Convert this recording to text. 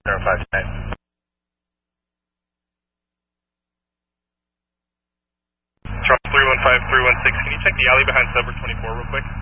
05 tonight. Charles 315, 316, can you check the alley behind Suburb 24 real quick?